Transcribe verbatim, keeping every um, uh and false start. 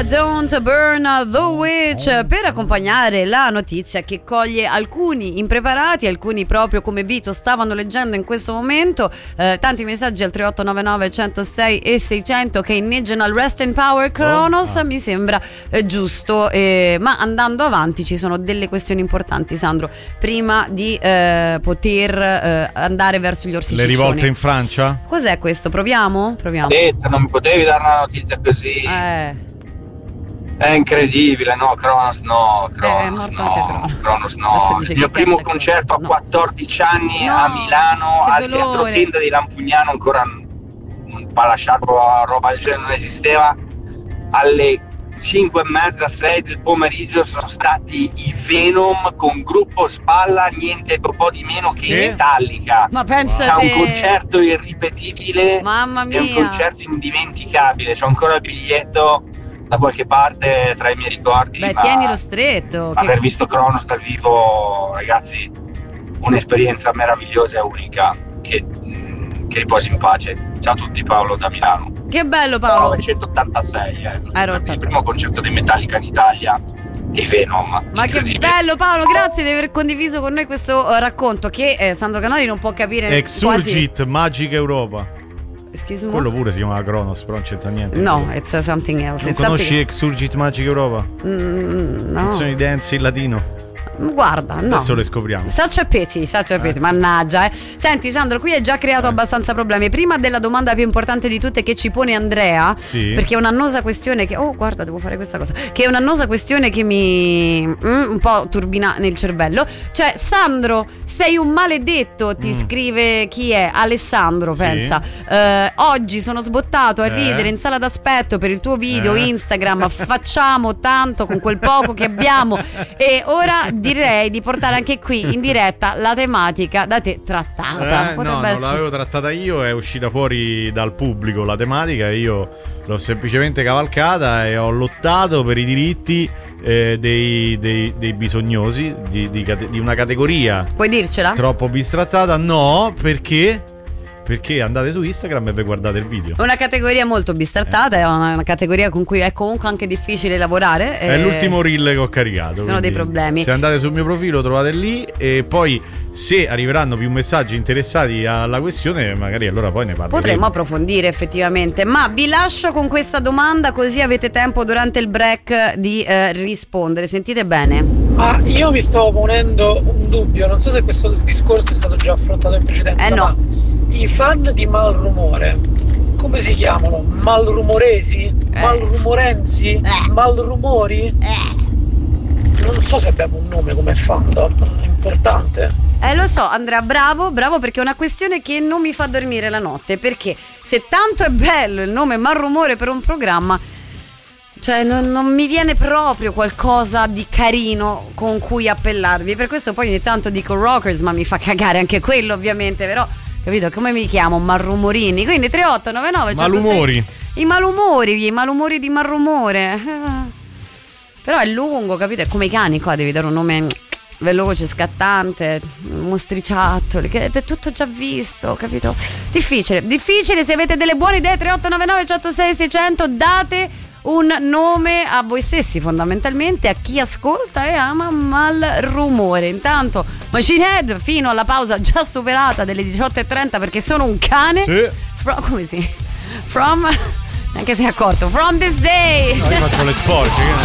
Don't Burn the Witch per accompagnare la notizia che coglie alcuni impreparati, alcuni proprio come Vito stavano leggendo in questo momento. Eh, tanti messaggi al tre otto nove nove uno zero sei e seicento che inneggiano al Rest in Power Kronos. Oh, ah. Mi sembra eh, giusto, eh, ma andando avanti ci sono delle questioni importanti, Sandro, prima di eh, poter eh, andare verso gli orsi Le ciccioni. rivolte in Francia? Cos'è questo? Proviamo? Proviamo. Detto, non mi potevi dare una notizia così. Eh. È incredibile, no? Kronos no, Kronos eh, no, Kronos no. Il mio primo concerto a quattordici anni no, a Milano, al Teatro Tenda di Lampugnano, ancora un palasciarpo a roba del genere non esisteva. Alle cinque e mezza, sei del pomeriggio sono stati i Venom con gruppo Spalla, niente un po' di meno che che? Metallica. Ma pensa C'è te. un concerto irripetibile, mamma mia, è un concerto indimenticabile. C'ho ancora il biglietto da qualche parte tra i miei ricordi. Beh, ma tienilo stretto. aver che... visto Kronos dal vivo, ragazzi, un'esperienza meravigliosa e unica che, che riposi in pace. Ciao a tutti, Paolo da Milano. Che bello, Paolo. millenovecentottantasei, eh. Ero il primo concerto di Metallica in Italia, i Venom. Ma che bello, Paolo, grazie di aver condiviso con noi questo uh, racconto che eh, Sandro Canori non può capire. Exurgit, quasi... Magica Europa. Excuse Quello pure si chiama Kronos, però non c'entra niente. No, it's something else. Non it's conosci something... Exurgit Magica Europa? Mm, no. Canzoni dance in latino. Guarda, no. Adesso le scopriamo. Such a pity, such a pity, eh. mannaggia, eh. Senti, Sandro, qui hai già creato eh. abbastanza problemi. Prima della domanda più importante di tutte che ci pone Andrea, sì. perché è un'annosa questione che... Oh, guarda, devo fare questa cosa. Che è un'annosa questione che mi... Mm, un po' turbina nel cervello. Cioè, Sandro, sei un maledetto, ti mm. scrive chi è? Alessandro, sì. pensa. Eh, oggi sono sbottato a ridere eh. in sala d'aspetto per il tuo video eh. Instagram. Facciamo tanto con quel poco che abbiamo. E ora... direi di portare anche qui in diretta la tematica da te trattata. Eh, no, non essere... l'avevo trattata io, è uscita fuori dal pubblico la tematica e io l'ho semplicemente cavalcata e ho lottato per i diritti eh, dei, dei, dei bisognosi di, di, di una categoria. Puoi dircela? Troppo bistrattata? No, perché? Perché andate su Instagram e vi guardate il video. Una categoria molto bistrattata, eh. è una categoria con cui è comunque anche difficile lavorare. È l'ultimo reel che ho caricato. Ci sono dei problemi. Se andate sul mio profilo trovate lì e poi se arriveranno più messaggi interessati alla questione magari allora poi ne parleremo. Potremmo approfondire effettivamente, ma vi lascio con questa domanda così avete tempo durante il break di eh, rispondere. Sentite bene. Ah, io mi stavo ponendo un dubbio, non so se questo discorso è stato già affrontato in precedenza, eh no. ma i fan di Malrumore come si chiamano? Malrumoresi? Eh. Malrumorensi? Eh. Malrumori? Eh. Non so se abbiamo un nome come fandom, è importante. Eh lo so Andrea, bravo, bravo perché è una questione che non mi fa dormire la notte, perché se tanto è bello il nome Malrumore per un programma, cioè non, non mi viene proprio qualcosa di carino con cui appellarvi, per questo poi ogni tanto dico Rockers, ma mi fa cagare anche quello ovviamente, però capito come mi chiamo? Malrumorini, quindi tre otto nove nove Malumori. I malumori, i malumori di Malrumore. Però è lungo, capito? È come i cani qua, devi dare un nome veloce, scattante, mostriciattoli, che è tutto già visto, capito? Difficile, difficile. Se avete delle buone idee, tre otto nove nove uno zero sei seicento, date un nome a voi stessi, fondamentalmente a chi ascolta e ama Malrumore. Intanto Machine Head fino alla pausa già superata delle diciotto e trenta perché sono un cane. Sì. From, come si? From, anche se è accorto. From this day. No, io faccio le sporche.